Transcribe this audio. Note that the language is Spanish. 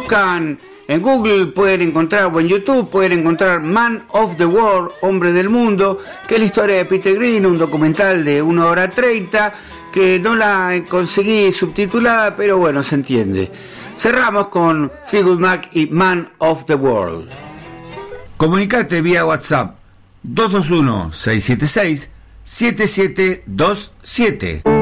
buscan en Google pueden encontrar, o en YouTube pueden encontrar Man of the World, Hombre del Mundo, que es la historia de Peter Green, un documental de 1 hora 30, que no la conseguí subtitulada, pero bueno, se entiende. Cerramos con Fleetwood Mac y Man of the World. Comunicate vía WhatsApp 221-676-7727.